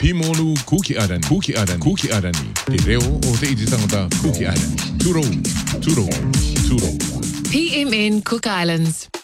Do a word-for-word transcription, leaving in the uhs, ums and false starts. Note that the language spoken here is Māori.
Himolu Cookie Island, Cookie Island, Cookie Island ni. Di reo o te ititangata Cookie Island. Turo, turo, turo. P M N Cook Islands.